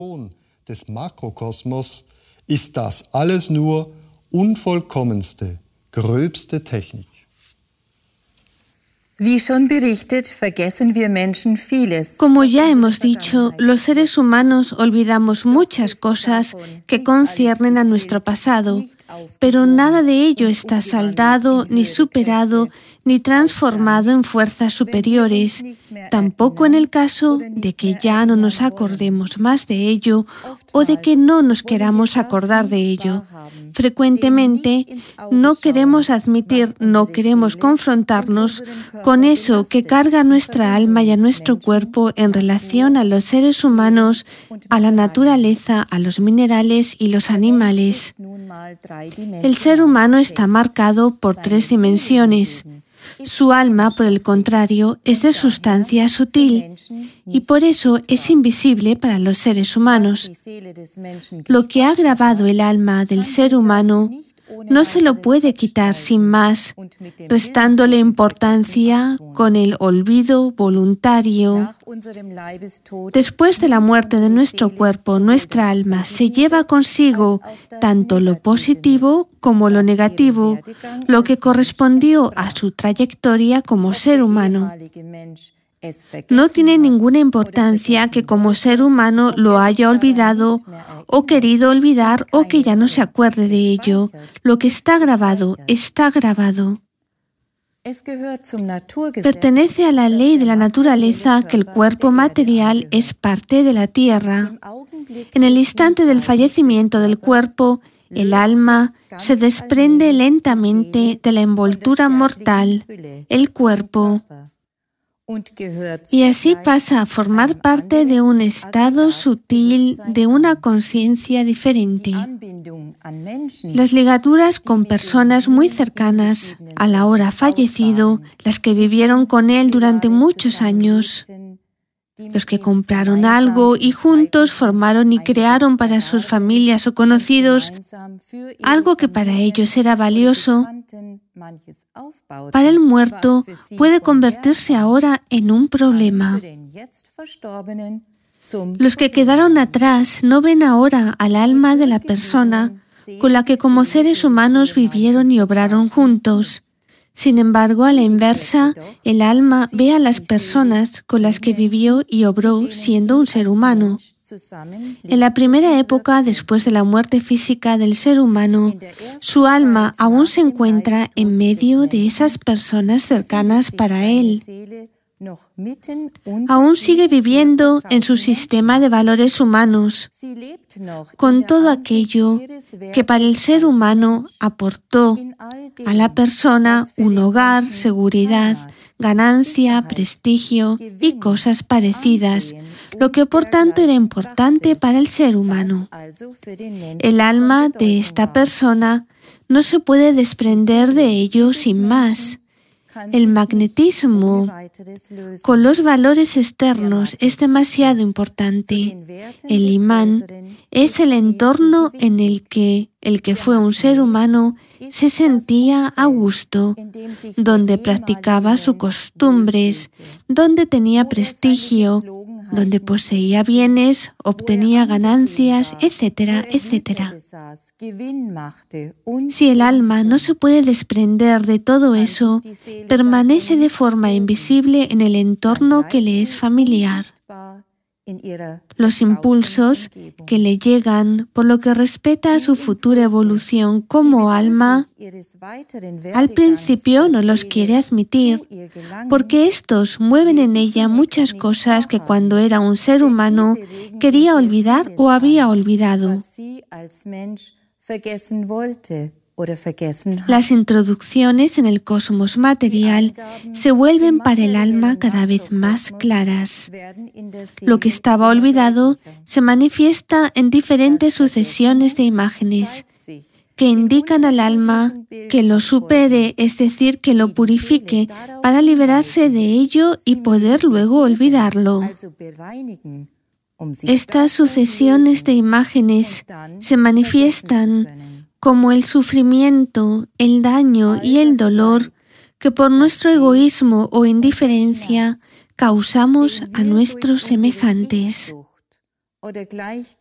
Des Makrokosmos ist das alles nur unvollkommenste, gröbste Technik. Como ya hemos dicho, los seres humanos olvidamos muchas cosas que conciernen a nuestro pasado, pero nada de ello está saldado, ni superado, ni transformado en fuerzas superiores, tampoco en el caso de que ya no nos acordemos más de ello o de que no nos queramos acordar de ello. Frecuentemente no queremos admitir, no queremos confrontarnos con eso que carga nuestra alma y a nuestro cuerpo en relación a los seres humanos, a la naturaleza, a los minerales y los animales. El ser humano está marcado por 3 dimensiones. Su alma, por el contrario, es de sustancia sutil y por eso es invisible para los seres humanos. Lo que ha grabado el alma del ser humano no se lo puede quitar sin más, restándole importancia con el olvido voluntario. Después de la muerte de nuestro cuerpo, nuestra alma se lleva consigo tanto lo positivo como lo negativo, lo que correspondió a su trayectoria como ser humano. No tiene ninguna importancia que como ser humano lo haya olvidado o querido olvidar o que ya no se acuerde de ello. Lo que está grabado, está grabado. Pertenece a la ley de la naturaleza que el cuerpo material es parte de la tierra. En el instante del fallecimiento del cuerpo, el alma se desprende lentamente de la envoltura mortal, el cuerpo. Y así pasa a formar parte de un estado sutil, de una conciencia diferente. Las ligaduras con personas muy cercanas al ahora fallecido, las que vivieron con él durante muchos años, los que compraron algo y juntos formaron y crearon para sus familias o conocidos algo que para ellos era valioso, para el muerto puede convertirse ahora en un problema. Los que quedaron atrás no ven ahora al alma de la persona con la que como seres humanos vivieron y obraron juntos. Sin embargo, a la inversa, el alma ve a las personas con las que vivió y obró siendo un ser humano. En la primera época, después de la muerte física del ser humano, su alma aún se encuentra en medio de esas personas cercanas para él. Aún sigue viviendo en su sistema de valores humanos, con todo aquello que para el ser humano aportó a la persona un hogar, seguridad, ganancia, prestigio y cosas parecidas, lo que por tanto era importante para el ser humano. El alma de esta persona no se puede desprender de ello sin más. El magnetismo con los valores externos es demasiado importante. El imán es el entorno en el que fue un ser humano se sentía a gusto, donde practicaba sus costumbres, donde tenía prestigio, donde poseía bienes, obtenía ganancias, etcétera, etcétera. Si el alma no se puede desprender de todo eso, permanece de forma invisible en el entorno que le es familiar. Los impulsos que le llegan por lo que respecta a su futura evolución como alma, al principio no los quiere admitir, porque estos mueven en ella muchas cosas que cuando era un ser humano quería olvidar o había olvidado. Las introducciones en el cosmos material se vuelven para el alma cada vez más claras. Lo que estaba olvidado se manifiesta en diferentes sucesiones de imágenes que indican al alma que lo supere, es decir, que lo purifique para liberarse de ello y poder luego olvidarlo. Estas sucesiones de imágenes se manifiestan como el sufrimiento, el daño y el dolor que por nuestro egoísmo o indiferencia causamos a nuestros semejantes. oder gleich